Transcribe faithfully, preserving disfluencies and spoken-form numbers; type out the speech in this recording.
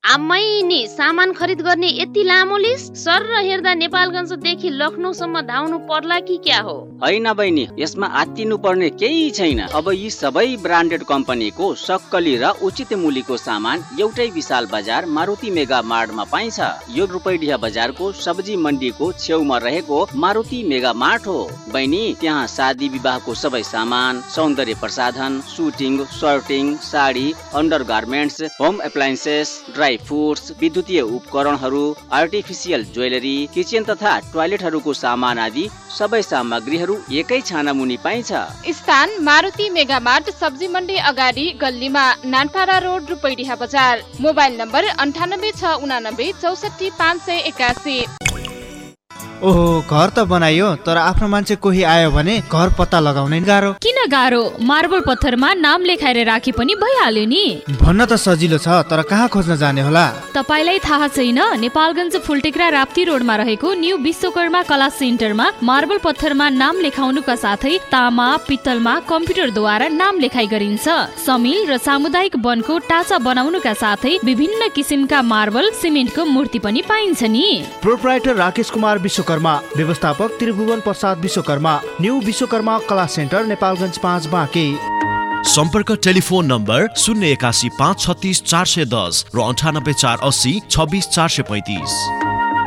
आमै नि सामान खरिद गर्ने यति लामो लिस्ट? सर र हेर्दा नेपालगञ्जदेखि लखनऊसम्म धाउनु पर्ला कि क्या हो? होइन बहिनी, यसमा आत्तिनु पर्ने केही छैन। अब यी सबै ब्रान्डेड कम्पनीको सक्कली र उचित मूल्यको सामान एउटै विशाल बजार मारुति मेगा मार्टमा पाइन्छ। यो रूपैडिया बजारको सब्जी मण्डीको छेउमा रहेको मारुति मेगा मार्ट हो। बहिनी, त्यहाँ शादी विवाहको सबै सामान, सौन्दर्य प्रसाधन, shooting, shirting, sari, under garments, home appliances, dry fruits, विद्युतीय उपकरणहरू, आर्टिफिसियल ज्वेलरी, किचन तथा टोयलेटहरूको सामान आदि सबै सामग्रीहरू एकै छाना मुनि पाइन्छ। स्थान मारुति मेगा मार्ट, सब्जी मण्डी अगाडि गल्लीमा, नानपाडा रोड, रूपैडिया बजार। मोबाइल नम्बर अन्ठानब्बे छ उनानब्बे चौसठी पाँच सय एकासी। ओहो, घर त बनायो तर आफ्नो मान्छे कोही आयो भने घर पत्ता लगाउनै गाह्रो। किन गाह्रो? मार्बल पत्थरमा नाम लेखाएर राखे पनि भइहाल्यो नि। भन्न त सजिलो छ तर कहाँ खोज्न जाने होला? तपाईलाई थाहा छैन? नेपालगञ्ज फुलटेक्रा राप्ती रोडमा रहेको न्यू विश्वकर्मा कला सेन्टरमा मार्बल पत्थरमा नाम लेखाउनुका साथै तामा पित्तलमा कम्प्युटरद्वारा नाम लेखाइ गरिन्छ। समिल र सामुदायिक वनको टाचा बनाउनुका साथै विभिन्न किसिमका मार्बल सिमेन्टको मूर्ति पनि पाइन्छ नि। प्रोप्राइटर राकेश कुमार विश्वकर्मा, व्यवस्थापक त्रिभुवन प्रसाद विश्वकर्मा, न्यू विश्वकर्मा कला सेन्टर, नेपालगञ्ज पाँच बाँके। सम्पर्क टेलिफोन नम्बर शून्य एकासी पाँच छत्तिस चार सय दस र अन्ठानब्बे चार अस्सी छब्बिस चार सय पैँतिस।